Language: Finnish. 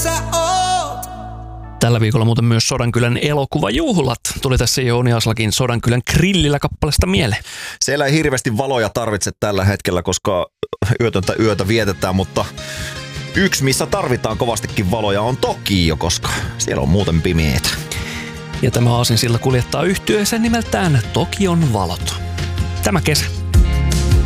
Tällä viikolla muuten myös Sodankylän elokuvajuhlat. Tuli tässä Jouni Aslakin Sodankylän grillillä kappaleesta mieleen. Siellä ei hirveästi valoja tarvitse tällä hetkellä, koska yötöntä yötä vietetään, mutta yksi, missä tarvitaan kovastikin valoja, on Tokio, koska siellä on muuten pimeätä. Ja tämä aasinsilla kuljettaa yhtyeeseen nimeltään Tokion valot. Tämä kesä.